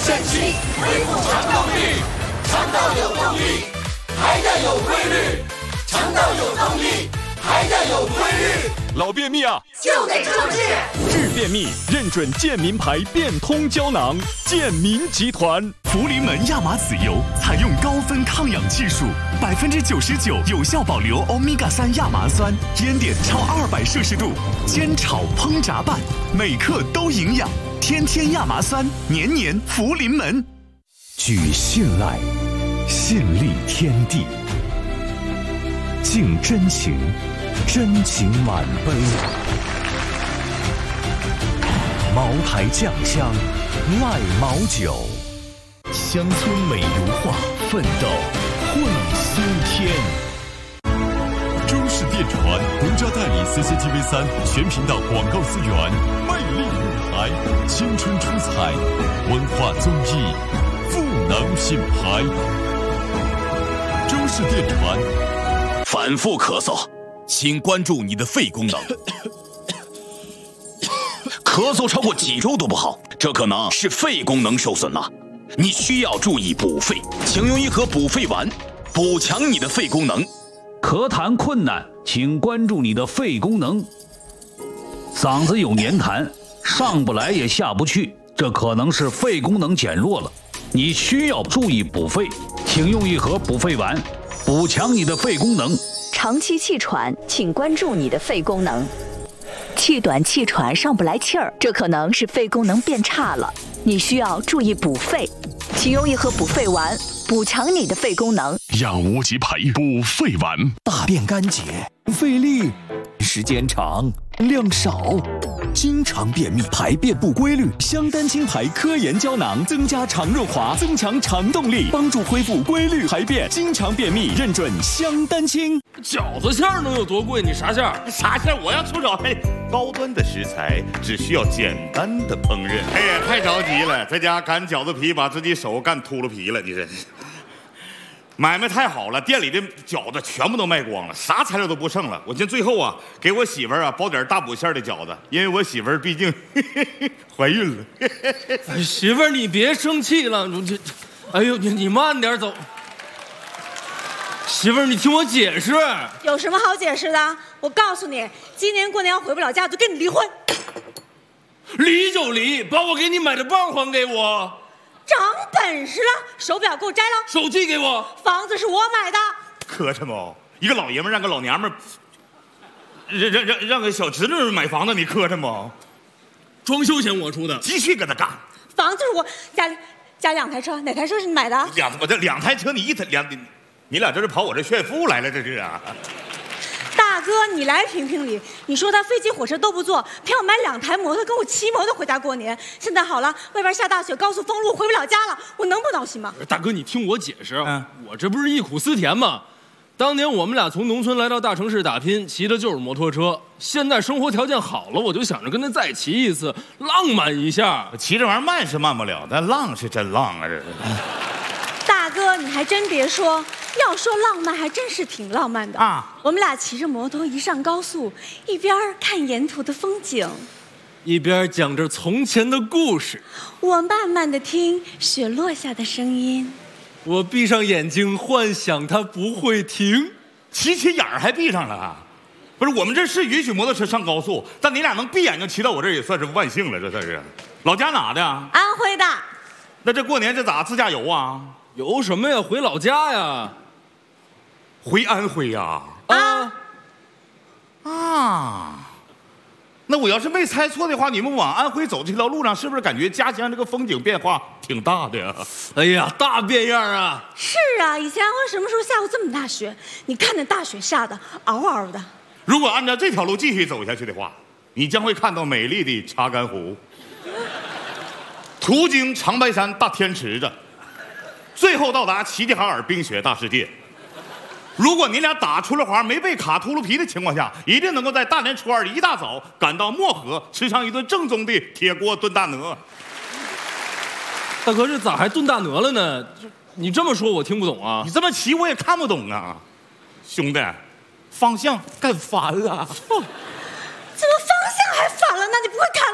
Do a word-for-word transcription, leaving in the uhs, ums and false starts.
神奇，恢复肠动力，肠道有动力，排便有规律，肠道有动力，排便有规律。 老便秘啊， 就得重治。 治便秘认准健民牌变通胶囊，健民集团。 福临门亚麻籽油采用高分抗氧技术，百分之九十九有效保留欧米伽三亚麻酸，烟点超二百摄氏度，煎炒烹炸拌，每克都营养。天天亚麻酸，年年福临门。 举信赖，信立天地。敬真情，真情满杯。茅台酱香，赖茅酒。乡村美如画，奋斗会新天。 中视电传独家代理 C C T V 三全频道广告资源，魅力舞台，青春出彩，文化综艺，赋能品牌。中视电传。 反复咳嗽，请关注你的肺功能。咳嗽超过几周都不好，这可能是肺功能受损了。你需要注意补肺，请用一盒补肺丸，补强你的肺功能。 咳痰困难，请关注你的肺功能。嗓子有黏痰，上不来也下不去，这可能是肺功能减弱了。你需要注意补肺，请用一盒补肺丸，补强你的肺功能。 长期气喘，请关注你的肺功能。气短气喘上不来气儿，这可能是肺功能变差了，你需要注意补肺，请用一盒补肺丸，补强你的肺功能。 养无极牌补肺丸， 大便干结，费力，时间长，量少，经常便秘，排便不规律。香丹清牌科研胶囊增加肠润滑，增强肠动力，帮助恢复规律排便。经常便秘认准香丹清。 饺子馅儿能有多贵？你啥馅儿？ 啥馅儿？我要出手。嘿，高端的食材只需要简单的烹饪。哎呀，太着急了，在家擀饺子皮，把自己手干秃噜皮了，你这。买卖太好了，店里的饺子全部都卖光了，啥材料都不剩了。我寻最后啊，给我媳妇儿啊包点大补馅的饺子，因为我媳妇儿毕竟呵呵怀孕了。 哎，媳妇儿你别生气了，你这，哎呦你你慢点走。媳妇儿你听我解释。 有什么好解释的？我告诉你，今年过年要回不了家，就跟你离婚。 离就离，把我给你买的棒还给我。 长本事了，手表给我摘了， 手机给我， 房子是我买的。 磕碜不？一个老爷们让个老娘们让让让让个小侄女买房子，你磕碜不？ 装修钱我出的， 继续跟他干。 房子是我家里家两台车，哪台车是你买的？ 两我这两台车，你一台两，你俩这是跑我这炫富来了，这是啊。 大哥，你来评评理。你说他飞机火车都不坐，偏要买两台摩托跟我骑摩托回家过年。现在好了，外边下大雪，高速封路，回不了家了，我能不闹心吗？ 大哥，你听我解释，嗯、我这不是忆苦思甜吗？当年我们俩从农村来到大城市打拼，骑的就是摩托车。现在生活条件好了，我就想着跟他再骑一次，浪漫一下。 骑这玩意儿慢是慢不了，但浪是真浪啊！这是。 大哥，你还真别说，要说浪漫，还真是挺浪漫的啊！我们俩骑着摩托一上高速，一边看沿途的风景， 一边讲着从前的故事。 我慢慢的听雪落下的声音， 我闭上眼睛，幻想它不会停。 骑起眼儿还闭上了啊？不是，我们这是允许摩托车上高速，但你俩能闭眼睛骑到我这儿也算是万幸了，这算是。老家哪的？ 安徽的。 那这过年这咋自驾游啊？ 游什么呀？回老家呀。 回安徽呀？ 啊啊！那我要是没猜错的话，你们往安徽走这条路上，是不是感觉家乡这个风景变化挺大的呀？ 哎呀，大变样啊！ 是啊，以前安徽什么时候下过这么大雪？你看那大雪下的嗷嗷的。 如果按照这条路继续走下去的话，你将会看到美丽的查干湖，途经长白山大天池子，最后到达齐齐哈尔冰雪大世界。如果你俩打出了滑没被卡秃噜皮的情况下，一定能够在大年初二一大早赶到漠河，吃上一顿正宗的铁锅炖大鹅。 大哥，这咋还炖大鹅了呢？你这么说我听不懂啊！ 你这么骑我也看不懂啊，兄弟，方向干反了。 怎么方向还反了呢？你不会看